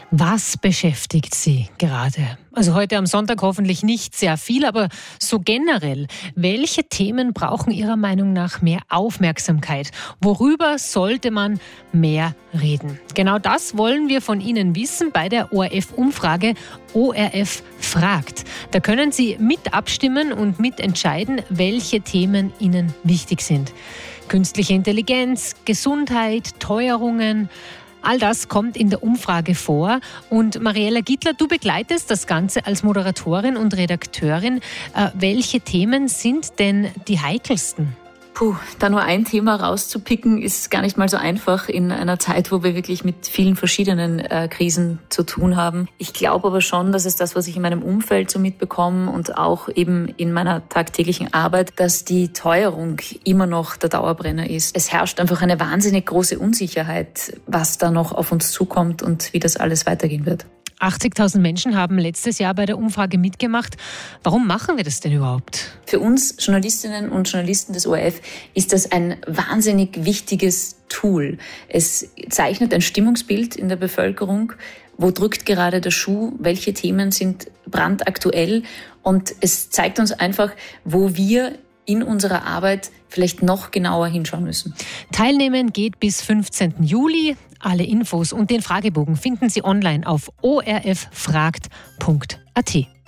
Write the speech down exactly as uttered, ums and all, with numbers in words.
Was beschäftigt Sie gerade? Also heute am Sonntag hoffentlich nicht sehr viel, aber so generell. Welche Themen brauchen Ihrer Meinung nach mehr Aufmerksamkeit? Worüber sollte man mehr reden? Genau das wollen wir von Ihnen wissen bei der O R F-Umfrage O R F fragt. Da können Sie mit abstimmen und mitentscheiden, welche Themen Ihnen wichtig sind. Künstliche Intelligenz, Gesundheit, Teuerungen. All das kommt in der Umfrage vor. Und Mariella Gittler, du begleitest das Ganze als Moderatorin und Redakteurin. Äh, welche Themen sind denn die heikelsten? Puh, da nur ein Thema rauszupicken, ist gar nicht mal so einfach in einer Zeit, wo wir wirklich mit vielen verschiedenen äh, Krisen zu tun haben. Ich glaube aber schon, dass es das, was ich in meinem Umfeld so mitbekomme und auch eben in meiner tagtäglichen Arbeit, dass die Teuerung immer noch der Dauerbrenner ist. Es herrscht einfach eine wahnsinnig große Unsicherheit, was da noch auf uns zukommt und wie das alles weitergehen wird. achtzigtausend Menschen haben letztes Jahr bei der Umfrage mitgemacht. Warum machen wir das denn überhaupt? Für uns Journalistinnen und Journalisten des O R F ist das ein wahnsinnig wichtiges Tool. Es zeichnet ein Stimmungsbild in der Bevölkerung. Wo drückt gerade der Schuh? Welche Themen sind brandaktuell? Und es zeigt uns einfach, wo wir in unserer Arbeit vielleicht noch genauer hinschauen müssen. Teilnehmen geht bis fünfzehnten Juli. Alle Infos und den Fragebogen finden Sie online auf o r f fragt punkt a t.